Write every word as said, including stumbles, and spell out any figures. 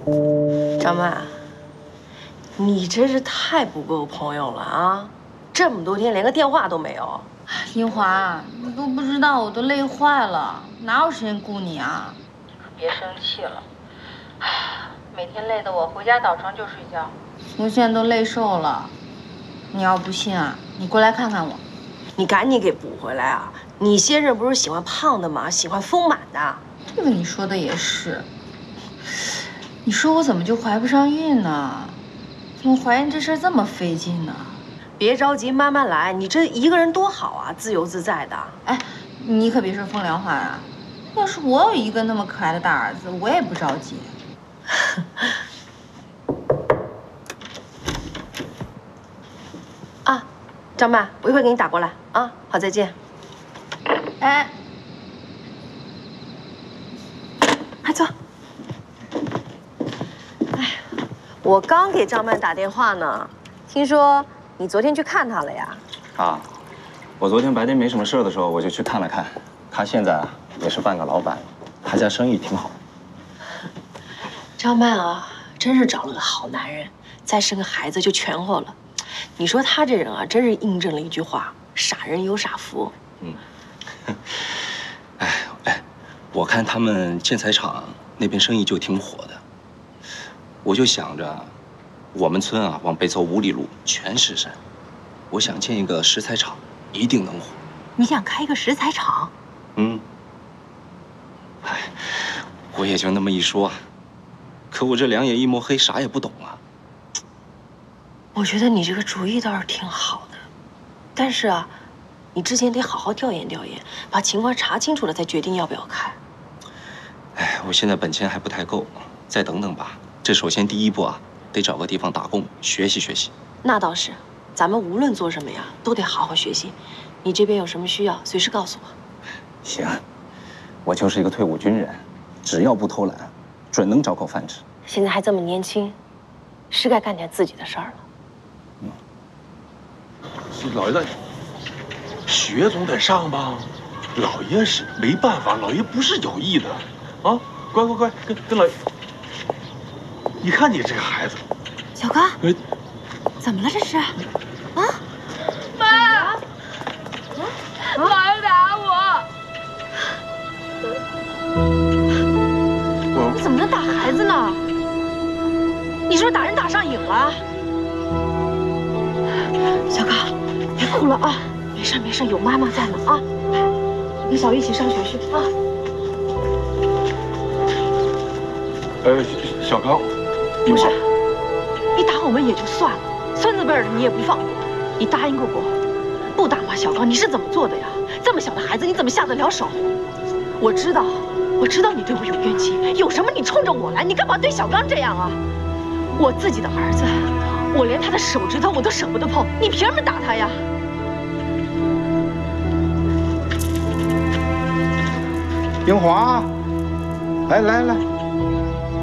张曼，你真是太不够朋友了啊！这么多天连个电话都没有。 英华，你都不知道，我都累坏了，哪有时间顾你啊？你可别生气了。唉，每天累得我回家倒床就睡觉，我现在都累瘦了。你要不信啊，你过来看看我。 你赶紧给补回来啊！你先生不是喜欢胖的吗？喜欢丰满的。 这个你说的也是。你说我怎么就怀不上孕呢？怎么怀孕这事儿这么费劲呢？ 别着急，慢慢来。你这一个人多好啊，自由自在的。 哎，你可别说风凉话啊！要是我有一个那么可爱的大儿子，我也不着急。 啊，张曼，我一会儿给你打过来啊。好，再见。 哎， 快坐。哎，我刚给张曼打电话呢，听说你昨天去看她了呀？ 啊，我昨天白天没什么事的时候，我就去看了看。他现在啊也是半个老板，他家生意挺好。 张曼啊，真是找了个好男人，再生个孩子就全乎了。你说他这人啊，真是印证了一句话：傻人有傻福。 嗯。哎哎，我看他们建材厂那边生意就挺火的，我就想着，我们村啊往北走五里路全是山，我想建一个石材厂，一定能火。 你想开一个石材厂？ 嗯。哎，我也就那么一说，可我这两眼一抹黑，啥也不懂啊。 我觉得你这个主意倒是挺好的，但是啊，你之前得好好调研调研，把情况查清楚了再决定要不要开。 哎，我现在本钱还不太够，再等等吧。这首先第一步啊，得找个地方打工学习学习。 那倒是，咱们无论做什么呀，都得好好学习。你这边有什么需要，随时告诉我。 行，我就是一个退伍军人，只要不偷懒，准能找口饭吃。 现在还这么年轻，是该干点自己的事儿了。 嗯。 老爷子，学总得上吧？老爷是没办法，老爷不是有意的，啊，乖乖乖，跟跟老爷。你看你这个孩子， 小刚， 哎， 怎么了这是？啊？ 妈，老爷打我！ 你怎么能打孩子呢？你是不是打人打上瘾了？小刚，别哭了啊！没事没事，有妈妈在呢啊！你跟小玉一起上学去啊！ 呃，小刚， 不是，你打我们也就算了，孙子辈儿的你也不放过，你答应过我，不打吗？小刚，你是怎么做的呀？这么小的孩子，你怎么下得了手？我知道，我知道你对我有怨气，有什么你冲着我来，你干嘛对小刚这样啊？我自己的儿子，我连他的手指头我都舍不得碰，你凭什么打他呀？ 英华，来来来。